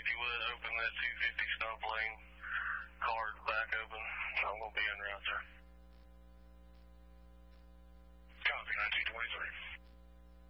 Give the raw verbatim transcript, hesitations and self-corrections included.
you would, open that two fifty stop lane card back open. I'm going to be in route, sir.